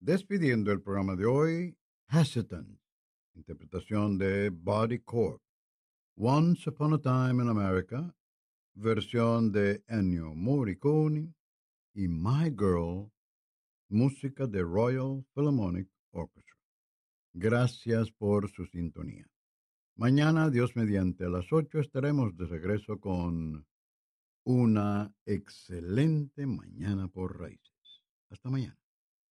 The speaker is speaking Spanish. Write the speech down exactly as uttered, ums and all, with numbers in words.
Despidiendo el programa de hoy, Hesitant, interpretación de Body Corp. Once Upon a Time in America, versión de Ennio Morricone y My Girl, música de Royal Philharmonic Orchestra. Gracias por su sintonía. Mañana, Dios mediante, a las ocho estaremos de regreso con una excelente mañana por raíces. Hasta mañana.